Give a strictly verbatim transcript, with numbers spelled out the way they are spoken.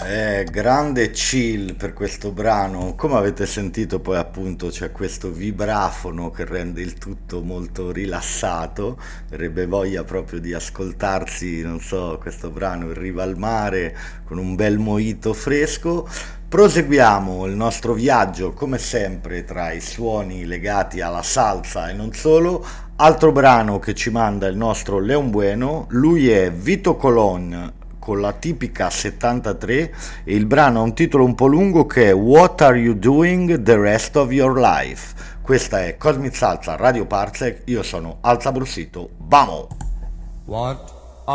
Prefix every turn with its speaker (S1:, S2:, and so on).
S1: Eh, grande chill per questo brano. Come avete sentito, poi appunto c'è questo vibrafono che rende il tutto molto rilassato. Verrebbe voglia proprio di ascoltarsi, non so, questo brano in riva al mare con un bel mojito fresco. Proseguiamo il nostro viaggio, come sempre, tra i suoni legati alla salsa e non solo. Altro brano che ci manda il nostro Leon Bueno, lui è Vito Colon con la tipica settantatré e il brano ha un titolo un po' lungo che è What Are You Doing the Rest of Your Life. Questa è Cosmic Salsa Radio Parsec, io sono Alza Brussito, vamo!
S2: What